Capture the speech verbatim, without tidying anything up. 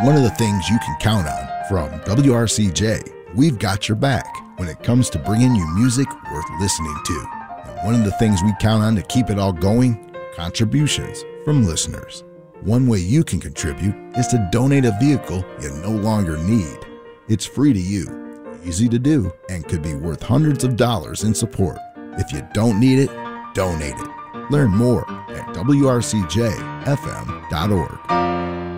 One of the things you can count on from W R C J, we've got your back when it comes to bringing you music worth listening to. And one of the things we count on to keep it all going, contributions from listeners. One way you can contribute is to donate a vehicle you no longer need. It's free to you, easy to do, and could be worth hundreds of dollars in support. If you don't need it, donate it. Learn more at W R C J F M dot org.